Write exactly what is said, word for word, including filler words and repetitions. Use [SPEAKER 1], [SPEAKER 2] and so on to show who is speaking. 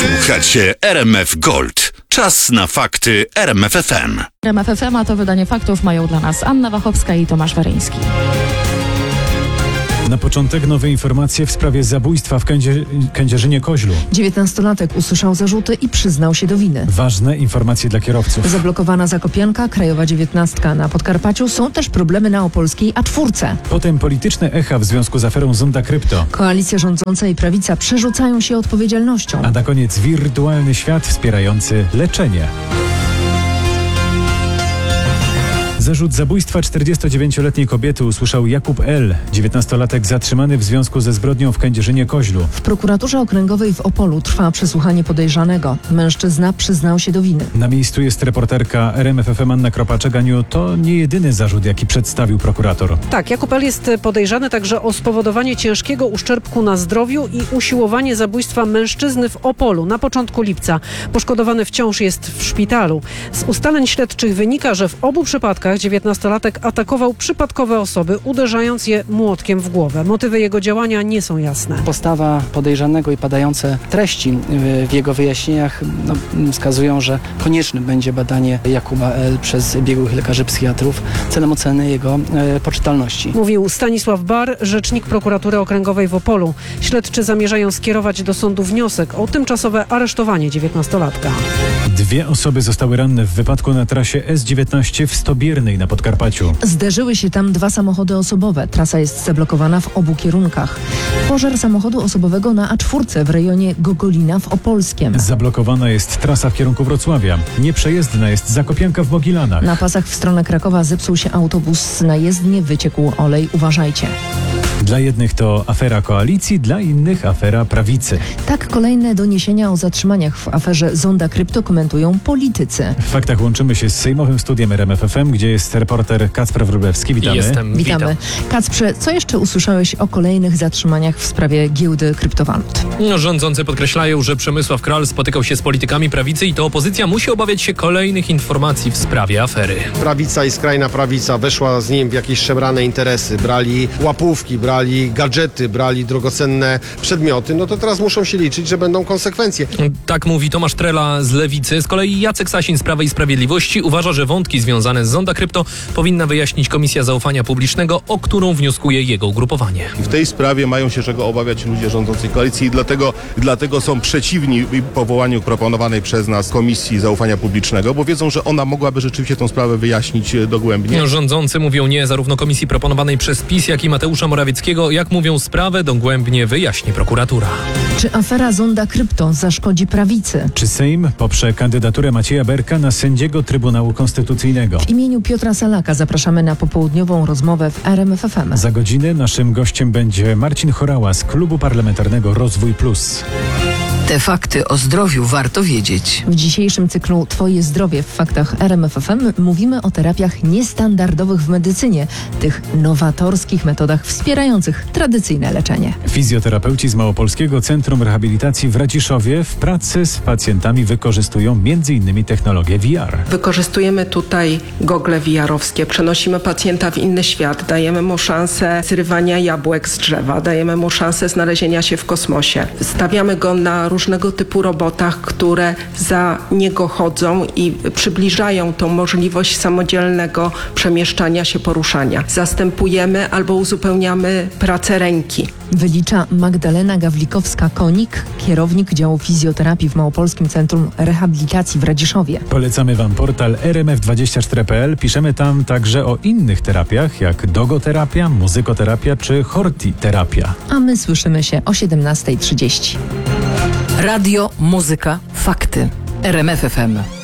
[SPEAKER 1] Słuchacie R M F Gold. Czas na fakty R M F F M.
[SPEAKER 2] R M F F M, a to wydanie faktów mają dla nas Anna Wachowska i Tomasz Waryński.
[SPEAKER 3] Na początek nowe informacje w sprawie zabójstwa w Kędzie, Kędzierzynie-Koźlu.
[SPEAKER 4] dziewiętnastolatek usłyszał zarzuty i przyznał się do winy.
[SPEAKER 3] Ważne informacje dla kierowców.
[SPEAKER 4] Zablokowana Zakopianka, Krajowa dziewiętnastka. Na Podkarpaciu są też problemy na opolskiej A cztery.
[SPEAKER 3] Potem polityczne echa w związku z aferą Zonda Krypto.
[SPEAKER 4] Koalicja rządząca i prawica przerzucają się odpowiedzialnością.
[SPEAKER 3] A na koniec wirtualny świat wspierający leczenie. Zarzut zabójstwa czterdziestodziewięcioletniej kobiety usłyszał Jakub L., dziewiętnastolatek zatrzymany w związku ze zbrodnią w Kędzierzynie-Koźlu.
[SPEAKER 4] W prokuraturze okręgowej w Opolu trwa przesłuchanie podejrzanego. Mężczyzna przyznał się do winy.
[SPEAKER 3] Na miejscu jest reporterka R M F F M Anna Kropaczek-Aniu. To nie jedyny zarzut, jaki przedstawił prokurator.
[SPEAKER 5] Tak, Jakub L. jest podejrzany także o spowodowanie ciężkiego uszczerbku na zdrowiu i usiłowanie zabójstwa mężczyzny w Opolu na początku lipca. Poszkodowany wciąż jest w szpitalu. Z ustaleń śledczych wynika, że w obu przypadkach dziewiętnastolatek atakował przypadkowe osoby, uderzając je młotkiem w głowę. Motywy jego działania nie są jasne.
[SPEAKER 6] Postawa podejrzanego i padające treści w jego wyjaśnieniach no, wskazują, że konieczne będzie badanie Jakuba L. przez biegłych lekarzy psychiatrów celem oceny jego e, poczytalności.
[SPEAKER 5] Mówił Stanisław Bar, rzecznik prokuratury okręgowej w Opolu. Śledczy zamierzają skierować do sądu wniosek o tymczasowe aresztowanie dziewiętnastolatka.
[SPEAKER 3] Dwie osoby zostały ranne w wypadku na trasie S dziewiętnaście w Stobiernej na Podkarpaciu.
[SPEAKER 4] Zderzyły się tam dwa samochody osobowe. Trasa jest zablokowana w obu kierunkach. Pożar samochodu osobowego na A cztery w rejonie Gogolina w Opolskiem.
[SPEAKER 3] Zablokowana jest trasa w kierunku Wrocławia. Nieprzejezdna jest Zakopianka w Mogilanach.
[SPEAKER 4] Na pasach w stronę Krakowa zepsuł się autobus na jezdnię, wyciekł olej. Uważajcie.
[SPEAKER 3] Dla jednych to afera koalicji, dla innych afera prawicy.
[SPEAKER 4] Tak kolejne doniesienia o zatrzymaniach w aferze Zonda Krypto komentują politycy.
[SPEAKER 3] W faktach łączymy się z sejmowym studiem R M F F M, gdzie jest reporter Kacper Wróblewski. Witamy.
[SPEAKER 7] Jestem,
[SPEAKER 4] Witamy.
[SPEAKER 7] witam.
[SPEAKER 4] Kacprze, co jeszcze usłyszałeś o kolejnych zatrzymaniach w sprawie giełdy kryptowalut?
[SPEAKER 7] No, rządzący podkreślają, że Przemysław Kral spotykał się z politykami prawicy i to opozycja musi obawiać się kolejnych informacji w sprawie afery.
[SPEAKER 8] Prawica i skrajna prawica weszła z nim w jakieś szemrane interesy. Brali łapówki, brali gadżety, brali drogocenne przedmioty. No to teraz muszą się liczyć, że będą konsekwencje.
[SPEAKER 7] Tak mówi Tomasz Trela z Lewicy. Z kolei Jacek Sasin z Prawa i Sprawiedliwości uważa, że wątki związane z Zonda Krypto powinna wyjaśnić Komisja Zaufania Publicznego, o którą wnioskuje jego ugrupowanie.
[SPEAKER 9] W tej sprawie mają się czego obawiać ludzie rządzącej koalicji i dlatego, dlatego są przeciwni powołaniu proponowanej przez nas Komisji Zaufania Publicznego, bo wiedzą, że ona mogłaby rzeczywiście tą sprawę wyjaśnić dogłębnie.
[SPEAKER 7] No, rządzący mówią nie zarówno komisji proponowanej przez PiS, jak i Mateusza Morawieckiego. Jak mówią, sprawę dogłębnie wyjaśni prokuratura.
[SPEAKER 4] Czy afera Zonda Krypto zaszkodzi prawicy?
[SPEAKER 3] Czy Sejm poprze kandydaturę Macieja Berka na sędziego Trybunału Konstytucyjnego?
[SPEAKER 4] W imieniu Piotra Salaka zapraszamy na popołudniową rozmowę w R M F F M.
[SPEAKER 3] Za godzinę naszym gościem będzie Marcin Chorała z Klubu Parlamentarnego Rozwój Plus.
[SPEAKER 10] Te fakty o zdrowiu warto wiedzieć.
[SPEAKER 4] W dzisiejszym cyklu Twoje zdrowie w faktach R M F F M mówimy o terapiach niestandardowych w medycynie, tych nowatorskich metodach wspierających tradycyjne leczenie.
[SPEAKER 3] Fizjoterapeuci z Małopolskiego Centrum Rehabilitacji w Radziszowie w pracy z pacjentami wykorzystują między innymi technologię V R.
[SPEAKER 11] Wykorzystujemy tutaj gogle V R-owskie, przenosimy pacjenta w inny świat, dajemy mu szansę zrywania jabłek z drzewa, dajemy mu szansę znalezienia się w kosmosie. Stawiamy go na różnego typu robotach, które za niego chodzą i przybliżają tą możliwość samodzielnego przemieszczania się, poruszania. Zastępujemy albo uzupełniamy pracę ręki.
[SPEAKER 4] Wylicza Magdalena Gawlikowska-Konik, kierownik działu fizjoterapii w Małopolskim Centrum Rehabilitacji w Radziszowie.
[SPEAKER 3] Polecamy Wam portal R M F dwadzieścia cztery kropka p l. Piszemy tam także o innych terapiach, jak dogoterapia, muzykoterapia czy hortiterapia.
[SPEAKER 4] A my słyszymy się o siedemnasta trzydzieści.
[SPEAKER 10] Radio, muzyka, fakty. R M F F M.